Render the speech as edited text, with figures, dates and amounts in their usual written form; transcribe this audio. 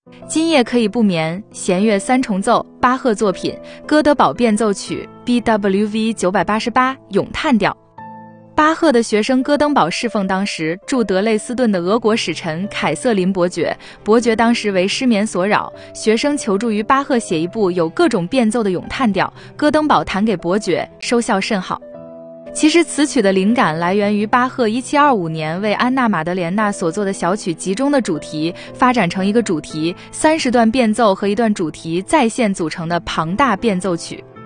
今夜可以不眠，弦乐三重奏，巴赫作品，哥德堡变奏曲 BWV 988咏叹调。巴赫的学生戈登堡侍奉当时驻德累斯顿的俄国使臣凯瑟琳伯爵，伯爵当时为失眠所扰，学生求助于巴赫写一部有各种变奏的咏叹调，戈登堡弹给伯爵，收效甚好。其实此曲的灵感来源于巴赫1725年为安娜玛德莲娜所做的小曲集中的主题，发展成一个主题30段变奏和一段主题再现组成的庞大变奏曲。